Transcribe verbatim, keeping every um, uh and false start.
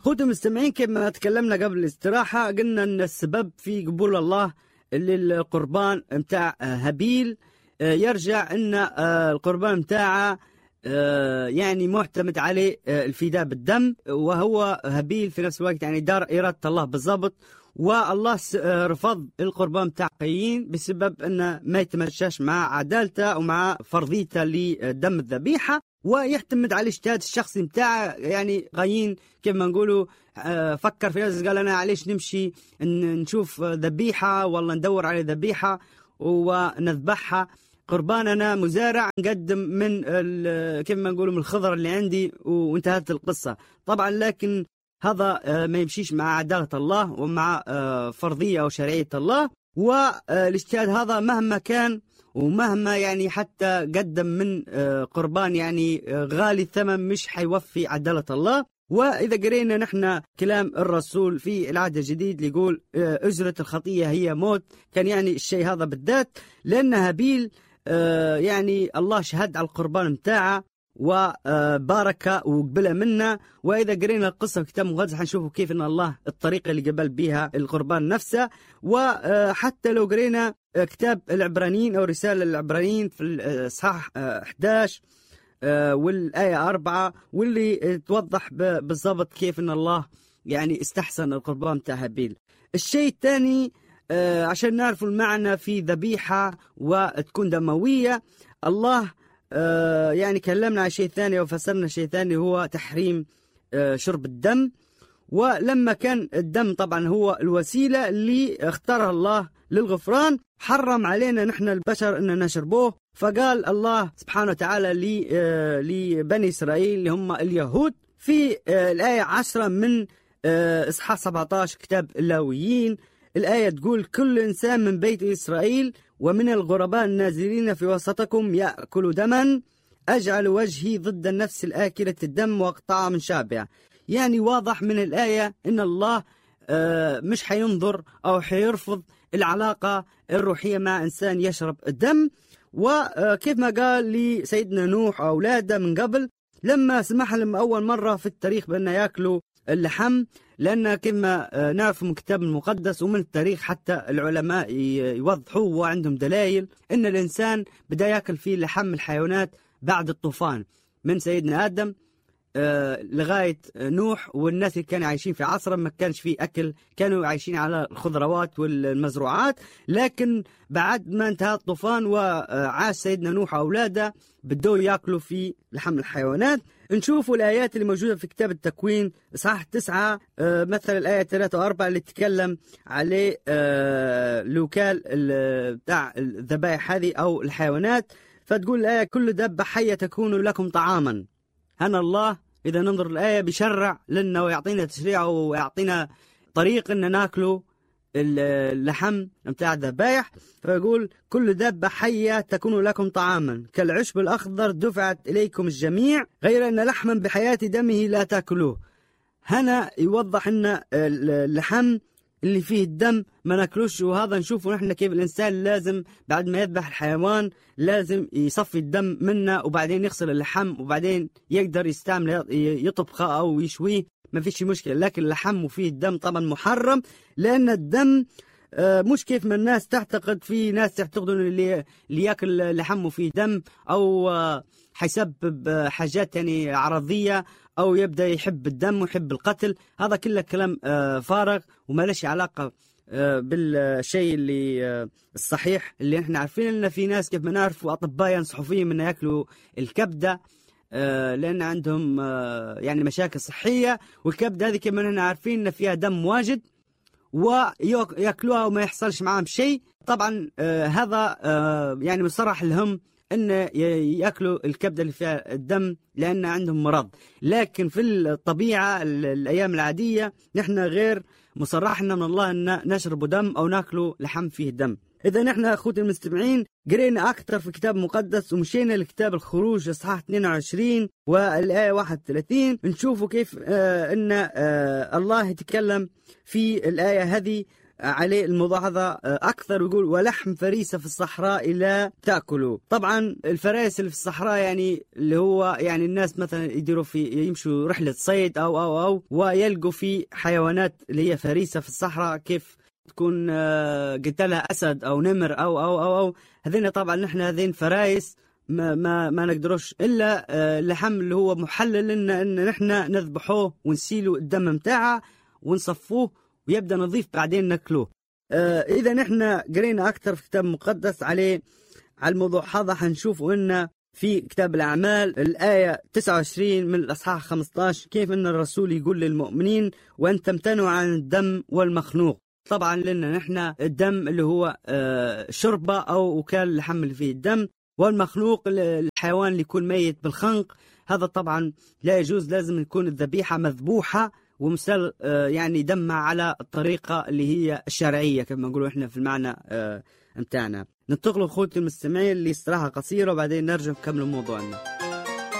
خوتي المستمعين، كما تكلمنا قبل الاستراحة قلنا أن السبب في قبول الله للقربان متاع هابيل يرجع أن القربان متاعه يعني معتمد عليه الفداء بالدم، وهو هابيل في نفس الوقت يعني دار إرادة الله بالضبط. والله رفض القربان متاع قايين بسبب أنه ما يتمشاش مع عدالته ومع فرضيته لدم الذبيحة، ويعتمد على الاجتهاد الشخصي متاعه. يعني قايين كيف ما نقولوا فكر في نفسه، قال أنا علاش نمشي نشوف ذبيحة والله ندور على ذبيحة ونذبحها، قربان أنا مزارع نقدم من كيف ما نقولوا من الخضر اللي عندي، وانتهت القصة. طبعا لكن هذا ما يمشيش مع عدالة الله ومع فرضية أو شرعية الله، والاجتهاد هذا مهما كان ومهما يعني حتى قدم من قربان يعني غالي الثمن مش حيوفي عدالة الله. وإذا قرينا نحن كلام الرسول في العهد الجديد اللي يقول أجرة الخطية هي موت، كان يعني الشيء هذا بالذات لأن هابيل يعني الله شهد على القربان متاعه وبارك وقبله منا. وإذا قرينا القصة في كتاب مقدس حنشوفوا كيف أن الله الطريقة اللي قبل بها القربان نفسه. وحتى لو قرينا كتاب العبرانيين أو رسالة العبرانيين في الإصحاح أحد عشر والآية أربعة، واللي توضح بالضبط كيف أن الله يعني استحسن القربان متاع هابيل. الشيء الثاني عشان نعرف المعنى في ذبيحة وتكون دموية، الله يعني كلمنا عن شيء ثاني وفسرنا شيء ثاني، هو تحريم شرب الدم. ولما كان الدم طبعا هو الوسيلة اللي اختارها الله للغفران، حرم علينا نحن البشر أن نشربوه. فقال الله سبحانه وتعالى لبني إسرائيل اللي هم اليهود في الآية عشرة من إصحاح سبعة عشر كتاب اللاويين، الآية تقول كل إنسان من بيت إسرائيل ومن الغرباء النازلين في وسطكم يأكل دما أجعل وجهي ضد النفس الآكلة الدم وأقطعها من شعبها. يعني واضح من الآية إن الله مش حينظر أو حيرفض العلاقة الروحية مع إنسان يشرب الدم. وكيف ما قال لسيدنا نوح أولاده من قبل لما سمح لهم أول مرة في التاريخ بأن يأكلوا اللحم، لأن كما نعرف من الكتاب المقدس ومن التاريخ حتى العلماء يوضحوا وعندهم دلائل أن الإنسان بدأ يأكل فيه لحم الحيوانات بعد الطوفان من سيدنا آدم لغاية نوح، والناس اللي كانوا عايشين في عصره ما كانش فيه أكل، كانوا عايشين على الخضروات والمزروعات. لكن بعد ما انتهى الطوفان وعاش سيدنا نوح وأولاده بدوا يأكلوا في لحم الحيوانات. نشوفوا الآيات اللي موجودة في كتاب التكوين إصحاح تسعة مثل الآية ثلاثة وأربعة اللي تتكلم عليه لوكال بتاع الذبائح هذه أو الحيوانات. فتقول الآية كل دابة حية تكون لكم طعاما. هنا الله إذا ننظر الآية بيشرع لنا ويعطينا تشريع ويعطينا طريق أن ناكله اللحم متاع الذبائح. فيقول كل دابة حية تكون لكم طعاما كالعشب الأخضر دفعت إليكم الجميع غير أن لحما بحياة دمه لا تأكلوه. هنا يوضح أن اللحم اللي فيه الدم ما ناكلوش. وهذا نشوفه نحن كيف الإنسان لازم بعد ما يذبح الحيوان لازم يصفي الدم منه وبعدين يغسل اللحم وبعدين يقدر يستعمل يطبخه أو يشويه، ما فيش مشكلة. لكن اللحم وفيه الدم طبعا محرم، لأن الدم مش كيف ما الناس تعتقد. في ناس تعتقدون اللي, اللي يأكل لحم وفيه دم أو حيسبب حاجات يعني عرضية أو يبدأ يحب الدم ويحب القتل. هذا كله كلام فارغ وما لش علاقة بالشيء اللي الصحيح اللي احنا عارفين. ان في ناس كيف ما نعرف أطباء ينصحوا فيهم ان يأكلوا الكبدة لأن عندهم يعني مشاكل صحية، والكبدة هذه كما نحن عارفين ان فيها دم واجد ويأكلوها وما يحصلش معهم شيء. طبعا هذا يعني مصرح لهم أن يأكلوا الكبدة اللي فيها الدم لأن عندهم مرض. لكن في الطبيعة الأيام العادية نحن غير مصرح لنا من الله أن نشرب دم أو نأكلوا لحم فيه دم. إذا نحن أخوتي المستمعين قرينا أكثر في كتاب مقدس ومشينا لكتاب الخروج إصحاح اثنين وعشرين والآية واحد وثلاثين، نشوفوا كيف آه أن آه الله يتكلم في الآية هذه عليه الملاحظة أكثر، ويقول ولحم فريسة في الصحراء لا تأكلوا. طبعا الفرائس اللي في الصحراء يعني اللي هو يعني الناس مثلا يديروا في يمشوا رحلة صيد أو أو أو ويلقوا في حيوانات اللي هي فريسة في الصحراء، كيف تكون قتلها أسد أو نمر أو أو أو, أو. هذين طبعا نحن هذين فرايس ما ما ما نقدروش الا اللحم اللي هو محلل لنا ان نحن نذبحوه ونسيلوا الدم متاعه ونصفوه ويبدا نظيف بعدين ناكلوه. آه اذا نحن قرينا اكثر في كتاب مقدس عليه على الموضوع هذا، حنشوف ان في كتاب الاعمال الايه تسعة وعشرين من الاصحاح خمسة عشر كيف ان الرسول يقول للمؤمنين وان تمتنعوا عن الدم والمخنوق. طبعا لنا نحن الدم اللي هو آه شربه او وكال اللحم اللي فيه الدم، والمخلوق الحيوان اللي يكون ميت بالخنق، هذا طبعا لا يجوز، لازم يكون الذبيحة مذبوحة ومسل يعني دمها على الطريقة اللي هي الشرعية كما نقولوا احنا في المعنى متاعنا. ننتقلوا اخوتي المستمعين لاستراحة قصيرة وبعدين نرجع نكمل موضوعنا.